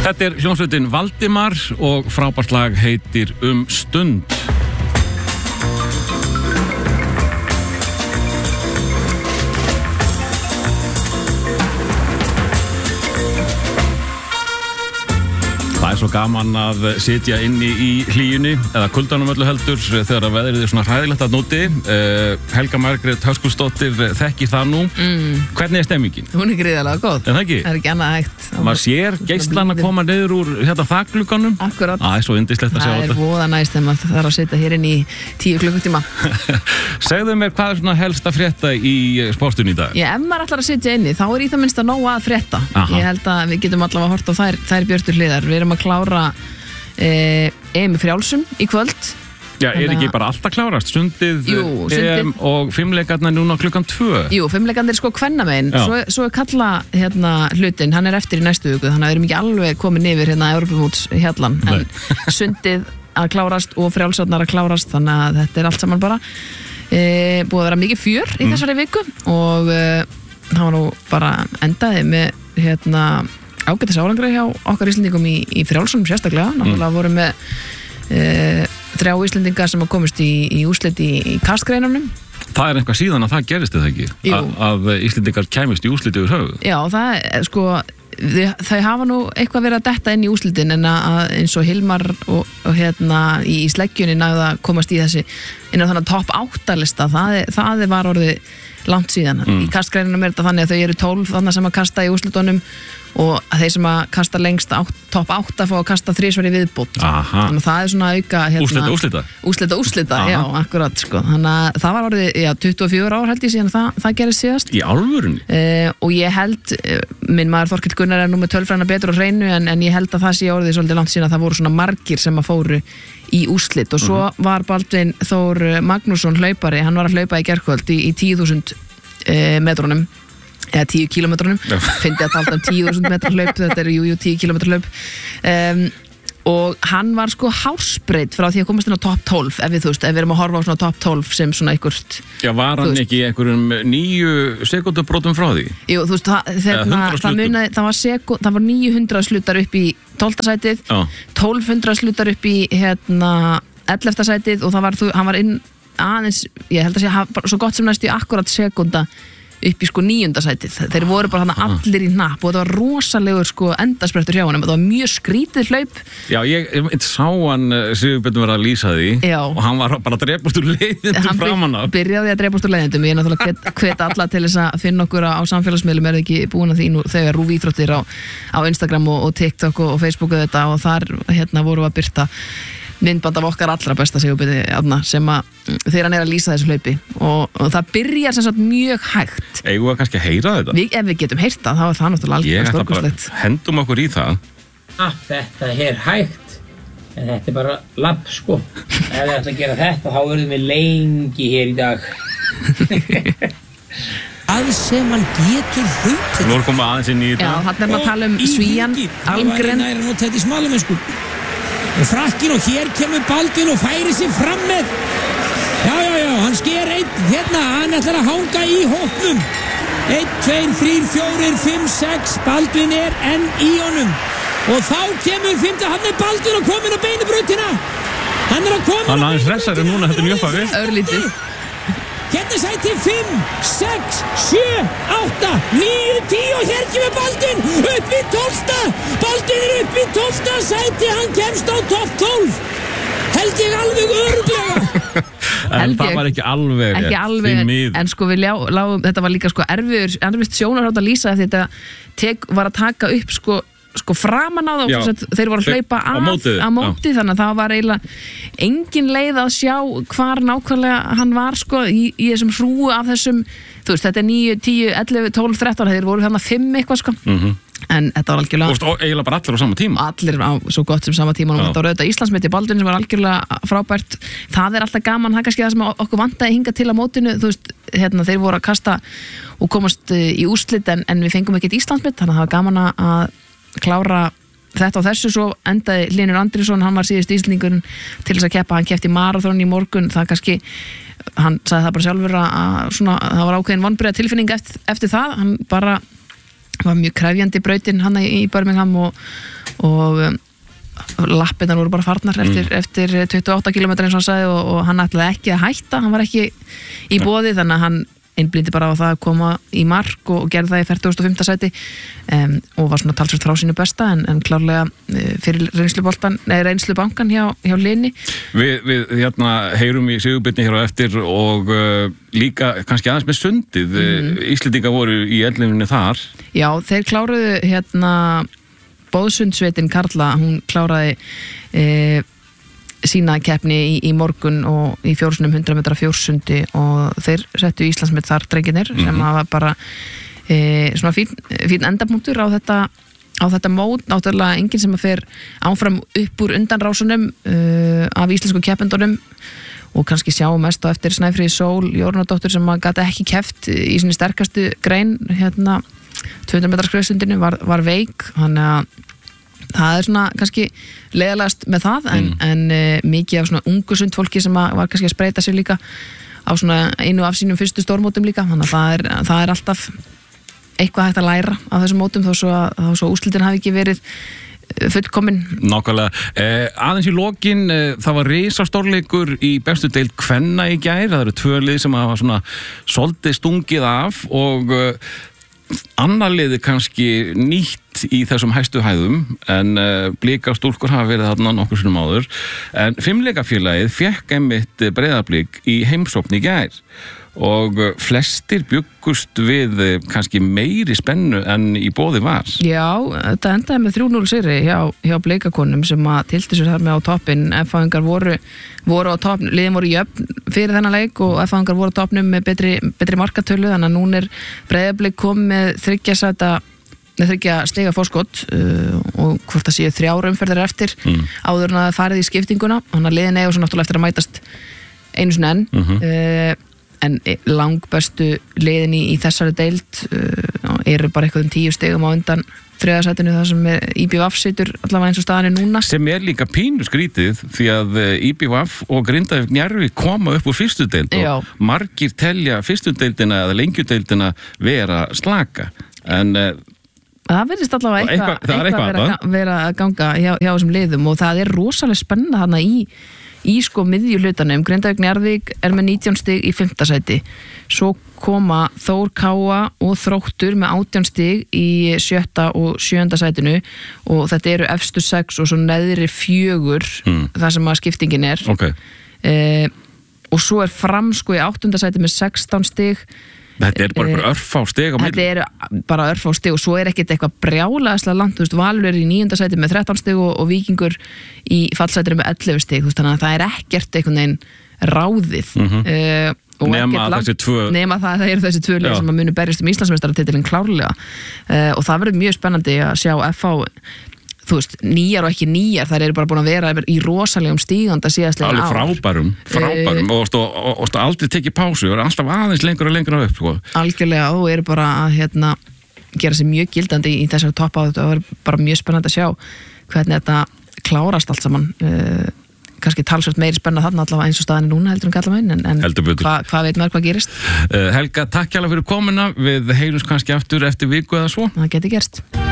Þetta hljómsveitin Valdimar og frábært lag heitir Stund. Það svo gaman að sitja inni í hlýjunni eða kuldanum öllu heldur þegar að veðrið svona hræðilegt að núti. Helga Margrét Höskuldsdóttir þekkir það nú. Hvernig stemmingin? Hún gríðarlega góð. En það ekki? Það ekki annað hægt. Maður sér geislan að koma niður úr þakglugganum. Akkurat. Það svo yndislegt að sjá þetta. Það voða næst þegar maður þarf að sitja hér inn í 10 klukkutíma. Segðu mér hvað svona helst að frétta í sportinu í dag? Ef maður ætlar að sitja inni, þá í það minnst að nóg að frétta. Ég held að við getum allavega hort á þær björtu hliðar. Við erum að klára EM í frjálsum í kvöld. Já, ekki bara alltaf klárast? Sundið, EM og fimmleikarnir núna klukkan 2? Jú, fimmleikarnir kvennamegin. Svo kalla hlutin, hann eftir í næstu viku, þannig að við erum ekki alveg komin yfir Evrópumóts hjallan. En sundið að klárast og frjálsarnar að klárast, þannig að þetta allt saman bara búið að vera mikið fjör í þessari viku og það var nú bara endaði með ágætis árangri hjá okkar Íslendingum í frjálsunum sérstaklega. Náttúrulega vorum með 3 Íslendingar sem komist í úrslit í kastgreinunum. Það eitthvað síðan að það gerist eða ekki? Að Íslendingar kæmist í úrslit yfir höfuð? Já, það þau hafa nú eitthvað verið að detta inn í úrslitin en að eins og Hilmar og í sleggjunni náðu að komast í þessi inn á þannig topp 8 lista. Það var orðið langt síðan. Í kastgreinunum þetta þannig að þau eru 12 þannig sem að kasta í úrslitunum og þeir sem að kasta lengst topp 8 fá að kasta 3 svar í viðbót. Þannig að það svona auka úrslita, já, akkurat Þannig að það var orðið 24 ár held ég síðan það gerist síðast. Í alvörunni? Og ég held, minn maður Þorkell Gunnar nú með tölfræðina betur á hreinu en ég held að það sé orðið svolítið langt síðan að það voru svona margir sem að fóru í úrslit og svo var Baldvin Þór Magnússon hlaupari, hann var að hlaupa í gærkvöld í 10.000 metrunum eða 10 kilometrunum, fyndi að tala 10.000 metra hlaup, þetta er 10 kilometra hlaup og hann var hársbreytt frá því að komast inn á topp 12 ef við erum að horfa á svona topp 12 sem svona einhvert. Já, var hann ekki í einhverjum 9 sekundubrótum frá því? Jú, þú veist, það var 900 slutar upp í 12. sætið, 1200 slutar upp í 11. sætið og hann var inn aðeins, ég held að sé svo gott sem næstu akkurat sekunda upp í 9. sætið. Þeir voru bara allir í hnapp og þetta var rosalegur endasprettur hjá honum. Þetta var mjög skrítið hlaup. Já, ég sá hann Sigurbjörn vera að lýsa því og hann var bara að drepast úr leiðindum framan af. Hann byrjaði að drepast úr leiðindum. Ég náttúrulega hvet alla til þess að finna okkur á samfélagsmiðlum ekki búin að því nú þegar RÚV íþróttir á Instagram og TikTok og Facebook og þetta og þar voru að birta myndband af okkar allra besta Sigurbjörni sem að þegar hann að lýsa þessu hlaupi og það byrjar sem sagt mjög hægt. Eigum við kannski að heyra þetta? Ef við getum heyrt það, þá er það náttúrulega alveg stórkostlegt. Hendum okkur í það. Þetta er hægt en þetta er bara labb Ef við ætlum að gera þetta, þá verðum við lengi hér í dag. Að sem hann getur hlaupið. Nú komum við aðeins inn í þetta. Já, hann að tala Svían Almgren. Og frakkin og hér kemur Baldvin og færi sig fram með. Já, hann sker einn hann ætlar að hanga í hópnum. 1, 2, 3, 4, 5, 6 Baldvin enn í honum. Og þá kemur 5. hann Baldvin og komin á beinibrautina. Hann að koma hann aðeins hressari núna þetta mjög farið. Örlítið. Hérna sæti 5, 6, 7, 8, 9, 10 og hér kemur Baldvin upp í 12. Baldvin upp í 12. sæti, hann kemst á topp 12. Held ég alveg örugglega. En það var ekki alveg en þetta var líka erfitt sjónarhátt að lýsa því þetta var að taka upp framan á þá, þeir voru að hlaupa á móti, þannig að það var eiginlega engin leið að sjá hvar nákvæmlega hann var í þessum hrúu af þessum, þú veist, þetta er 9, 10, 11, 12, 13, þeir voru þarna 5 eitthvað en þetta var algjörlega og eiginlega bara allir á sama tíma allir á svo gott sem sama tíma og þetta var auðvitað Íslandsmet í Baldvin sem var algjörlega frábært. Það er alltaf gaman, það er kannski það sem okkur vantaði hinga til á mótinu, þú veist, þeir voru að kasta og komast í úrslit en við fengum ekkert Íslandsmet, þannig að það var gaman að klára þetta og þessu. Svo endaði Hlynur Andrésson, hann var síðust Íslendingur til þess að keppa, hann keppti maraþon í morgun, það kannski hann sagði það bara sjálfur að það var ákveðin vonbrigða tilfinning eftir það, hann bara var mjög krefjandi brautin hann í Birmingham og lappirnar voru bara farnar eftir 28 km eins og hann sagði og hann ætlaði ekki að hætta, hann var ekki í boði, þannig að hann einblíndi bara á það að koma í mark og gerði það í 45. sæti og var svona talsvert frá sínu besta en klárlega fyrir reynslubankan hjá Lini. Við hérna heyrum í Sigurbirni hér á eftir og líka kannski aðeins með sundið. Íslendingar voru í ellinni þar. Já, þeir kláruðu hérna Boðsundsveitin Karla, hún kláraði sína keppni í morgun og í 400 metra fjórsundi og þeir settu Íslandsmet þar drenginir sem var bara svona fín endapunktur á þetta mót, náttúrulega enginn sem að fer áfram upp úr undanrásunum af íslensku keppendunum og kannski sjáum mest á eftir Snæfríði Sól Jórunardóttur sem að gæti ekki keppt í sinni sterkastu grein hérna 200 metra skrifstundinu var veik, þannig að það er svona kannski leiðalegast með það en mikið af svona ungu sundfólki sem var kannski að spreita sig líka á svona einu af sínum fyrstu stórmótum líka, þannig að það er alltaf eitthvað hægt að læra á þessum mótum þó svo úrslitin hafi ekki verið fullkomin. Nákvæmlega. Aðeins í lokin, það var risastórleikur í bestu deild kvenna í gær, það eru 2 lið sem hafa svona svolítið stungið af og annar liði kannski nýtt í þessum hæstu hæðum en Blika stúlkur hafa verið þarna nokkur sinnum áður en Fimleikafélagið fékk einmitt Breiðablik í heimsókn í gær og flestir bjuggust við kannski meiri spennu en í boði var. Já, þetta endaði með 3-0 sigri hjá Blikakonum sem að tilti sér þar með á toppin. F-fáingar voru á toppn, liðin voru jöfn fyrir þennan leik og F-fáingar voru á toppnum með betri markatölu, þannig að núna er Breiðablik komið með 3 stiga forskot og hvort það séu 3 umferðir eftir áður en að það farið í skiptinguna, þannig að liðin eiga svo náttúrulega eftir að mætast einu sinni enn en langbestu liðin í þessari deild eru bara eitthvað 10 stigum á undan þriðasætinu þar sem IBVF situr allavega eins og staðan er núna. Sem er líka pínu skrítið því að IBVF og Grindavík Njarðvík koma upp úr fyrstu deild og margir telja fyrstu deildina eða lengjudeildina vera slaka en það verðist allavega eitthvað vera að ganga hjá þessum liðum og það er rosalega spennandi þarna í sko miðjuhlutanum. Grindavík Njarðvík er með 19 stig í 5. sæti. Svo koma Þór Káa og Þróttur með 18 stig í 7. og 7. sætinu og þetta eru efstu 6 og svo neðri 4 þar sem að skiptingin er. Og svo er Fram sko í 8. sæti með 16 stig. Þetta er bara örfá stig á milli. Þetta er bara örfá stig og svo er ekkert eitthvað brjálæðislega langt, þú veist, Valur er í 9. sæti með 13 stig og Víkingur í fallsætinu með 11 stig, þú veist, þannig að það er ekkert einhvern veginn ráðið nema það eru þessi 2 lið sem að munu berjast Íslandsmeistaratitilinn klárlega og það verður mjög spennandi að sjá FH, þú veist, nýjar og ekki nýjar, þær eru bara búin að vera í rosalegum stíganda síðastlega ár. Alveg frábærum og aldrei tekið pásu, það er alltaf aðeins lengur og lengur upp. Sko. Algjörlega, og eru bara að gera sér mjög gildandi í þessari toppa og það verður bara mjög spennandi að sjá hvernig þetta klárast allt saman. Kannski talsvert meiri spenna þarna allavega eins og staðan núna heldur en gallamæn en hvað veit maður hvað gerist? Helga, takk hjá fyrir komuna, við heyrums kannski aftur eftir viku eða svo. Það geti gerst.